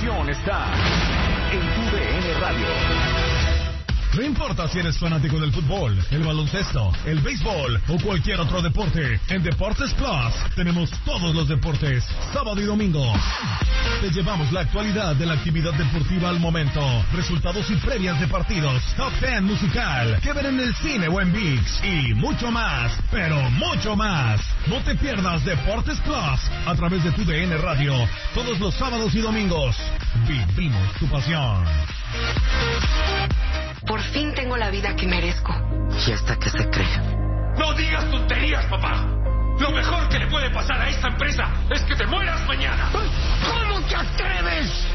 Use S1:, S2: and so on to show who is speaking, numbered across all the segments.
S1: pasión está en TUDN Radio.
S2: No importa si eres fanático del fútbol, el baloncesto, el béisbol o cualquier otro deporte, en Deportes Plus tenemos todos los deportes, sábado y domingo. Te llevamos la actualidad de la actividad deportiva al momento, resultados y previas de partidos, top 10 musical, que ver en el cine o en ViX y mucho más, pero mucho más. No te pierdas Deportes Plus a través de TUDN Radio, todos los sábados y domingos. Vivimos tu pasión.
S3: Por fin tengo la vida que merezco.
S4: ¿Y hasta qué se cree?
S5: ¡No digas tonterías, papá! Lo mejor que le puede pasar a esta empresa es que te mueras mañana.
S4: ¿Cómo te atreves?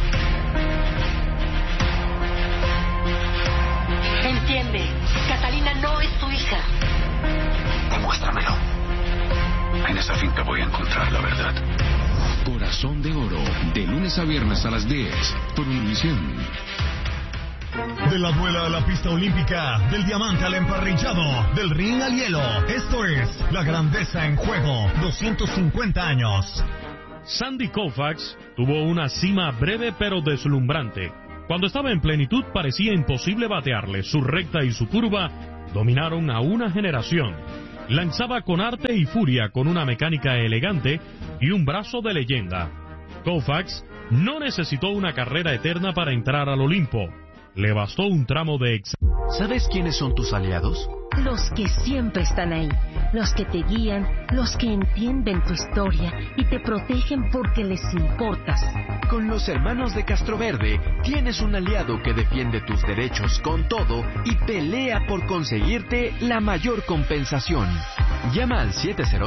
S3: Entiende, Catalina no es tu hija.
S1: Demuéstramelo. En esa finca voy a encontrar la verdad.
S6: Corazón de Oro, de lunes a viernes a las 10, por Univisión.
S2: De la duela a la pista olímpica, del diamante al emparrillado, del ring al hielo. Esto es La Grandeza en Juego, 250 años.
S7: Sandy Koufax tuvo una cima breve pero deslumbrante. Cuando estaba en plenitud parecía imposible batearle. Su recta y su curva dominaron a una generación. Lanzaba con arte y furia, con una mecánica elegante y un brazo de leyenda. Koufax no necesitó una carrera eterna para entrar al Olimpo. Le bastó un tramo de
S1: ¿Sabes quiénes son tus aliados?
S8: Los que siempre están ahí, los que te guían, los que entienden tu historia y te protegen porque les importas.
S9: Con los hermanos de Castroverde tienes un aliado que defiende tus derechos con todo y pelea por conseguirte la mayor compensación. Llama al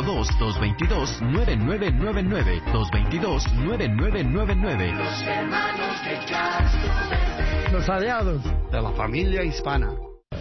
S9: 702-222-9999, 222-9999.
S4: Los hermanos de Castroverde.
S10: Los aliados de la familia hispana.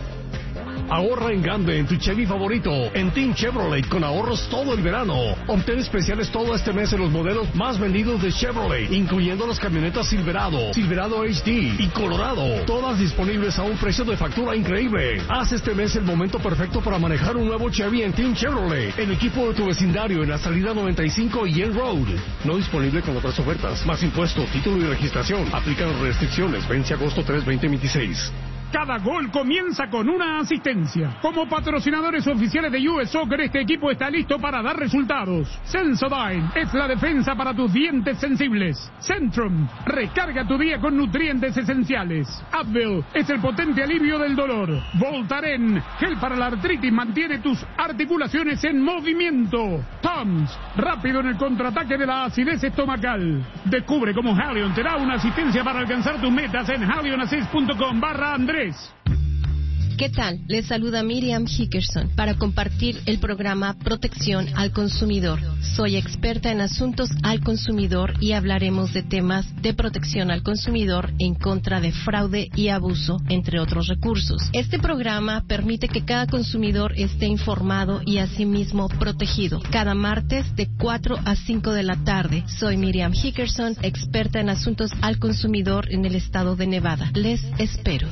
S11: Ahorra en grande en tu Chevy favorito, en Team Chevrolet, con ahorros todo el verano. Obtén especiales todo este mes en los modelos más vendidos de Chevrolet, incluyendo las camionetas Silverado, Silverado HD y Colorado, todas disponibles a un precio de factura increíble. Haz este mes el momento perfecto para manejar un nuevo Chevy en Team Chevrolet, el equipo de tu vecindario en la salida 95 y Yale Road. No disponible con otras ofertas, más impuesto, título y registración. Aplican restricciones, vence agosto 3, 2026.
S12: Cada gol comienza con una asistencia. Como patrocinadores oficiales de US Soccer, este equipo está listo para dar resultados. Sensodyne es la defensa para tus dientes sensibles. Centrum, recarga tu día con nutrientes esenciales. Advil es el potente alivio del dolor. Voltaren, gel para la artritis, mantiene tus articulaciones en movimiento. Tums, rápido en el contraataque de la acidez estomacal. Descubre cómo Halion te da una asistencia para alcanzar tus metas en halionassist.com/Andrés.
S13: ¿Qué tal? Les saluda Miriam Hickerson para compartir el programa Protección al Consumidor. Soy experta en asuntos al consumidor y hablaremos de temas de protección al consumidor en contra de fraude y abuso, entre otros recursos. Este programa permite que cada consumidor esté informado y asimismo protegido. Cada martes de 4 a 5 de la tarde. Soy Miriam Hickerson, experta en asuntos al consumidor en el estado de Nevada. Les espero.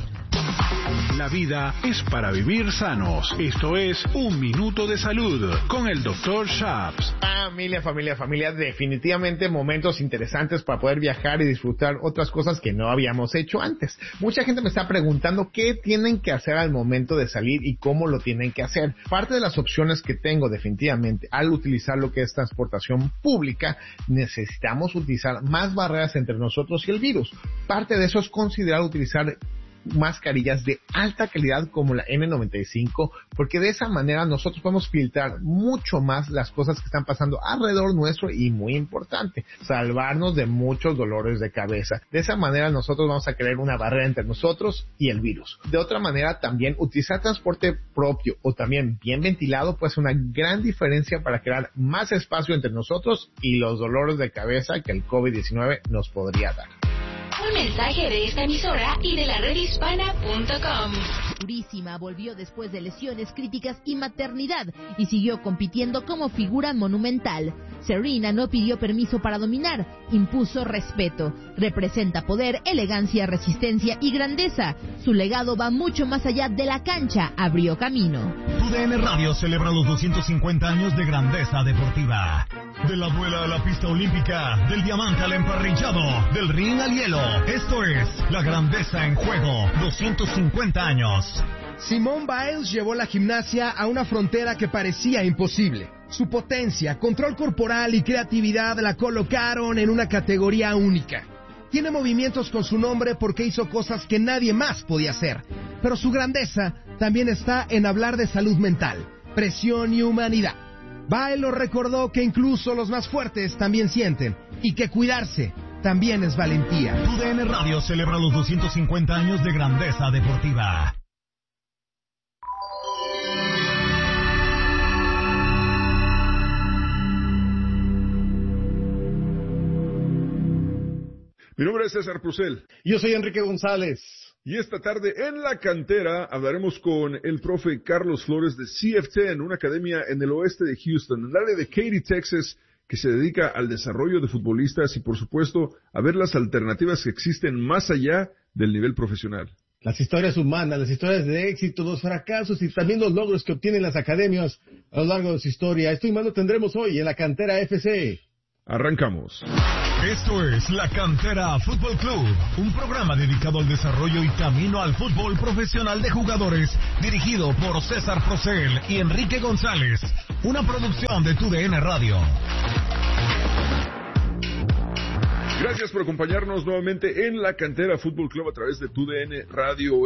S14: La vida es para vivir sanos. Esto es Un Minuto de Salud con el Dr. Shaps.
S15: Familia, definitivamente momentos interesantes para poder viajar y disfrutar otras cosas que no habíamos hecho antes. Mucha gente me está preguntando qué tienen que hacer al momento de salir y cómo lo tienen que hacer. Parte de las opciones que tengo definitivamente al utilizar lo que es transportación pública, necesitamos utilizar más barreras entre nosotros y el virus. Parte de eso es considerar utilizar mascarillas de alta calidad como la N95, porque de esa manera nosotros podemos filtrar mucho más las cosas que están pasando alrededor nuestro y, muy importante, salvarnos de muchos dolores de cabeza. De esa manera nosotros vamos a crear una barrera entre nosotros y el virus. De otra manera, también utilizar transporte propio o también bien ventilado puede ser una gran diferencia para crear más espacio entre nosotros y los dolores de cabeza que el COVID-19 nos podría dar.
S16: Un mensaje de esta emisora y de la redhispana.com.
S17: Purísima volvió después de lesiones críticas y maternidad y siguió compitiendo como figura monumental. Serena no pidió permiso para dominar, impuso respeto. Representa poder, elegancia, resistencia y grandeza. Su legado va mucho más allá de la cancha, abrió camino.
S2: TUDN Radio celebra los 250 años de grandeza deportiva. De la duela a la pista olímpica, del diamante al emparrillado, del ring al hielo. Esto es La Grandeza en Juego, 250 años.
S18: Simone Biles llevó la gimnasia a una frontera que parecía imposible. Su potencia, control corporal y creatividad la colocaron en una categoría única. Tiene movimientos con su nombre porque hizo cosas que nadie más podía hacer. Pero su grandeza también está en hablar de salud mental, presión y humanidad. Biles lo recordó que incluso los más fuertes también sienten y que cuidarse también es valentía.
S2: TUDN Radio celebra los 250 años de grandeza deportiva.
S19: Mi nombre es César Procel.
S11: Yo soy Enrique González.
S19: Y esta tarde en La Cantera hablaremos con el profe Carlos Flores de CF10, una academia en el oeste de Houston, en el área de Katy, Texas, que se dedica al desarrollo de futbolistas y, por supuesto, a ver las alternativas que existen más allá del nivel profesional.
S11: Las historias humanas, las historias de éxito, los fracasos y también los logros que obtienen las academias a lo largo de su historia. Esto y más lo tendremos hoy en La Cantera FC.
S19: Arrancamos.
S2: Esto es La Cantera Fútbol Club, un programa dedicado al desarrollo y camino al fútbol profesional de jugadores, dirigido por César Procel y Enrique González, una producción de TUDN Radio.
S19: Gracias por acompañarnos nuevamente en La Cantera Fútbol Club a través de TUDN Radio.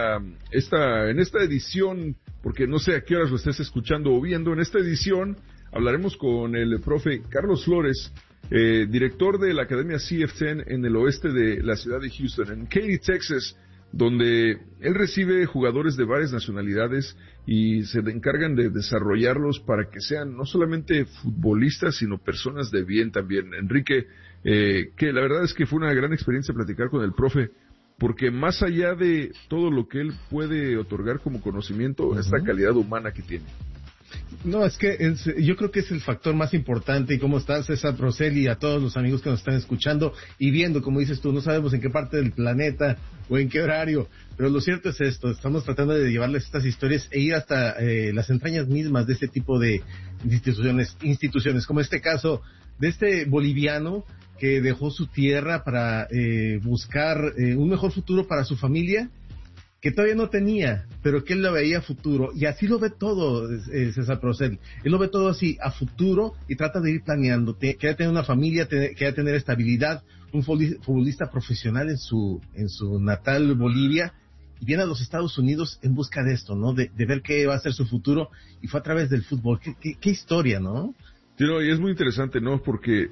S19: En esta edición, porque no sé a qué horas lo estés escuchando o viendo, en esta edición hablaremos con el profe Carlos Flores, director de la Academia CF10 en el oeste de la ciudad de Houston, en Katy, Texas, donde él recibe jugadores de varias nacionalidades y se encargan de desarrollarlos para que sean no solamente futbolistas, sino personas de bien también. Enrique, que la verdad es que fue una gran experiencia platicar con el profe, porque más allá de todo lo que él puede otorgar como conocimiento, es la calidad humana que tiene.
S11: No, es que yo creo que es el factor más importante. Y cómo estás, César Procel, y a todos los amigos que nos están escuchando y viendo, como dices tú, no sabemos en qué parte del planeta o en qué horario, pero lo cierto es esto: estamos tratando de llevarles estas historias e ir hasta las entrañas mismas de este tipo de instituciones, como este caso de este boliviano que dejó su tierra para buscar un mejor futuro para su familia, que todavía no tenía, pero que él lo veía a futuro, y así lo ve todo César Procel. Él lo ve todo así, a futuro, y trata de ir planeando, quiere tener una familia, quiere tener estabilidad, un futbolista profesional en su natal Bolivia, y viene a los Estados Unidos en busca de esto, ¿no? De ver qué va a ser su futuro, y fue a través del fútbol. Qué historia, ¿no?
S19: Sí, no, y es muy interesante, ¿no? Porque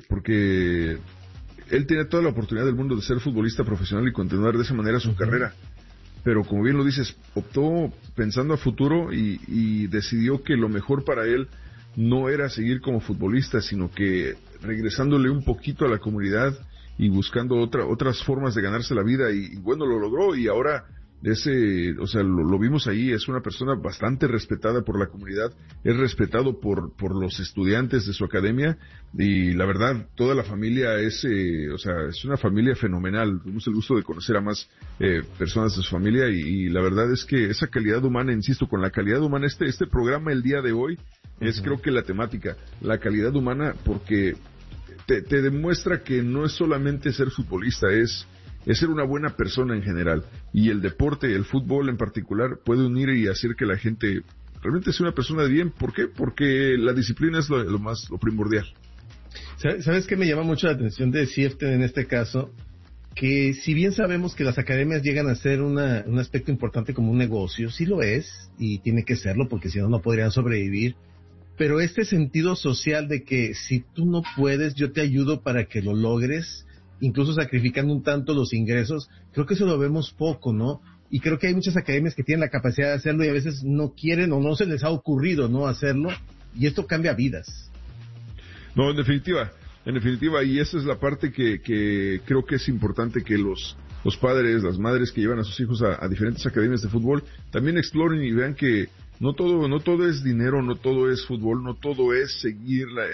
S19: él tiene toda la oportunidad del mundo de ser futbolista profesional y continuar de esa manera su carrera. Pero como bien lo dices, optó pensando a futuro y decidió que lo mejor para él no era seguir como futbolista, sino que regresándole un poquito a la comunidad y buscando otras formas de ganarse la vida, y bueno, lo logró, y ahora lo vimos ahí, es una persona bastante respetada por la comunidad, es respetado por los estudiantes de su academia, y la verdad, toda la familia es una familia fenomenal. Tuvimos el gusto de conocer a más personas de su familia, y la verdad es que esa calidad humana, insisto, con la calidad humana, este programa el día de hoy es creo que la temática, la calidad humana, porque te demuestra que no es solamente ser futbolista, es ser una buena persona en general, y el deporte, el fútbol en particular, puede unir y hacer que la gente realmente sea una persona de bien. ¿Por qué? Porque la disciplina es lo primordial.
S11: ¿Sabes qué me llama mucho la atención de CF10 en este caso? Que si bien sabemos que las academias llegan a ser un aspecto importante como un negocio, sí lo es, y tiene que serlo, porque si no, no podrían sobrevivir, pero este sentido social de que si tú no puedes, yo te ayudo para que lo logres, incluso sacrificando un tanto los ingresos, creo que eso lo vemos poco, ¿no? Y creo que hay muchas academias que tienen la capacidad de hacerlo y a veces no quieren o no se les ha ocurrido no hacerlo, y esto cambia vidas.
S19: No, en definitiva, y esa es la parte que creo que es importante, que los padres, las madres que llevan a sus hijos a diferentes academias de fútbol también exploren y vean que no todo es dinero, no todo es fútbol, no todo es seguir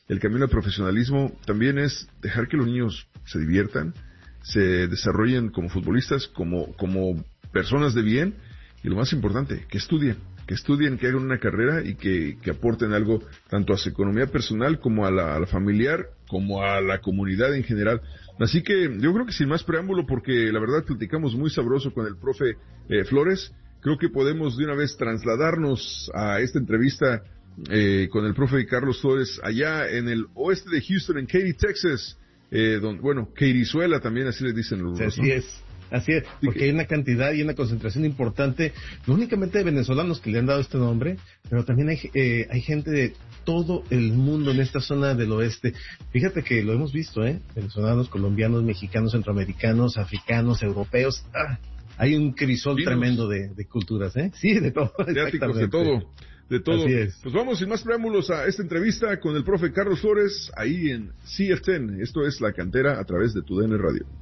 S19: el camino al profesionalismo también es dejar que los niños se diviertan, se desarrollen como futbolistas, como personas de bien, y lo más importante, que estudien, que hagan una carrera y que aporten algo tanto a su economía personal como a la familiar, como a la comunidad en general. Así que yo creo que sin más preámbulo, porque la verdad platicamos muy sabroso con el profe Flores, creo que podemos de una vez trasladarnos a esta entrevista con el profe Carlos Flores allá en el oeste de Houston, en Katy, Texas, Katiezuela también, así le dicen los rusos, ¿no?
S20: Así es, porque hay una cantidad y una concentración importante, no únicamente de venezolanos que le han dado este nombre, pero también hay gente de todo el mundo en esta zona del oeste. Fíjate que lo hemos visto, venezolanos, colombianos, mexicanos, centroamericanos, africanos, europeos. Hay un crisol tremendo de culturas, Sí, de todo.
S19: Asiáticos, de todo.
S20: Así es.
S19: Pues vamos sin más preámbulos a esta entrevista con el profe Carlos Flores, ahí en CF10. Esto es La Cantera a través de TUDN Radio.